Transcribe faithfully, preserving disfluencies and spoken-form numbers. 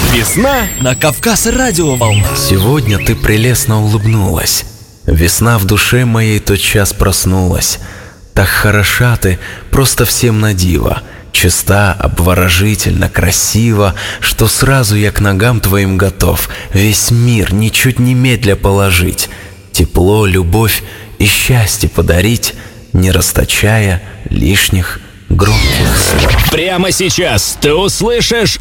Весна на Кавказ Радио Волна. Сегодня ты прелестно улыбнулась. Весна в душе моей тотчас проснулась. Так хороша ты, просто всем на диво. Чиста, обворожительно, красиво, что сразу я к ногам твоим готов весь мир ничуть не медля положить, тепло, любовь и счастье подарить, не расточая лишних громких слов. Прямо сейчас ты услышишь